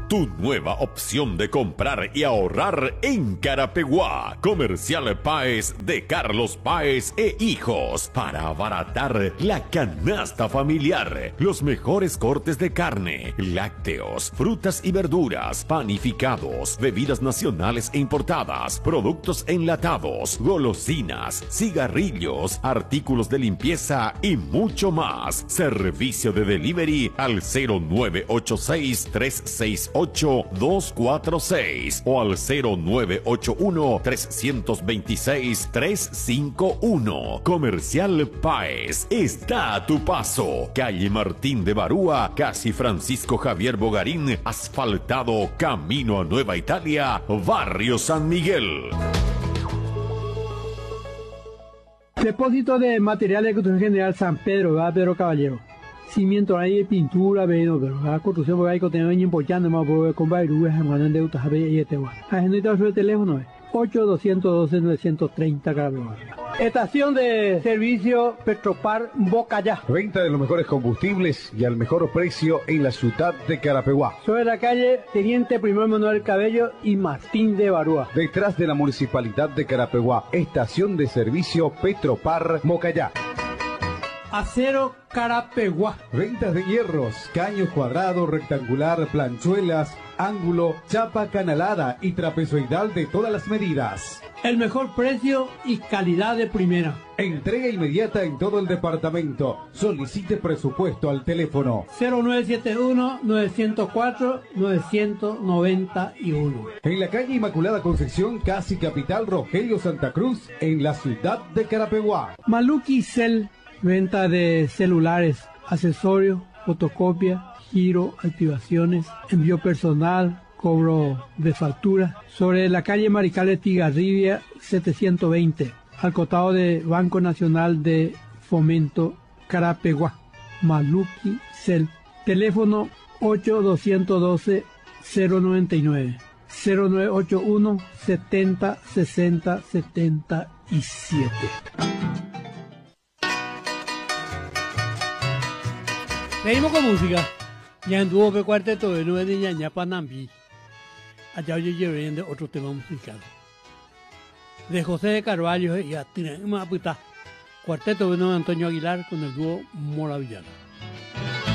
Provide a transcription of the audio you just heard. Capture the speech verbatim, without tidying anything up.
tu nueva opción de comprar y ahorrar en Carapeguá. Comercial Páez de Carlos Páez e Hijos, para abaratar la canasta familiar. Los mejores cortes de carne, lácteos, frutas y verduras, panificados, bebidas nacionales e importadas, productos enlatados, golosinas, cigarrillos, artículos de limpieza y mucho más. Servicio de delivery al cero nueve ocho seis, tres seis ocho, dos cuatro seis o al cero nueve ocho uno, tres dos seis, tres cinco uno. Comercial Páez está a tu paso. Calle Martín de Barúa, casi Francisco Javier Bogarín, asfaltado, camino a Nueva Italia, Barrio San Miguel. Depósito de materiales de construcción general San Pedro, ¿verdad, Pedro Caballero? Cimiento ahí, pintura, veno, pero la construcción porque hay que tener importante más por comprar y luego mandan de autos a ver y este va. A gente el teléfono es ocho dos uno dos, nueve tres cero Carlos. Estación de servicio Petropar Bocayá. Venta de los mejores combustibles y al mejor precio en la ciudad de Carapeguá. Sobre la calle Teniente Primero Manuel Cabello y Martín de Barúa. Detrás de la Municipalidad de Carapeguá. Estación de servicio Petropar Bocayá. Acero Carapeguá. Ventas de hierros, caño cuadrado, rectangular, planchuelas, ángulo, chapa canalada y trapezoidal de todas las medidas. El mejor precio y calidad de primera. Entrega inmediata en todo el departamento. Solicite presupuesto al teléfono cero nueve siete uno, nueve cero cuatro, nueve nueve uno. En la calle Inmaculada Concepción, casi capital Rogelio Santa Cruz, en la ciudad de Carapeguá. Maluki Cel. Venta de celulares, accesorios, fotocopia, giro, activaciones, envío personal, cobro de factura. Sobre la calle Maricales Tigarribia setecientos veinte, al costado de Banco Nacional de Fomento Carapeguá. Maluki Cel. Teléfono ocho dos uno dos, cero nueve nueve, cero nueve ocho uno, setenta, sesenta, setenta y siete. Seguimos con música. Ya anduvo que cuarteto de nueve de ñaña Panambi. Allá yo llevé de otro tema musical. De José de Carvalho y a Tina Maputa. Cuarteto de nueve Antonio Aguilar con el dúo Moravillano.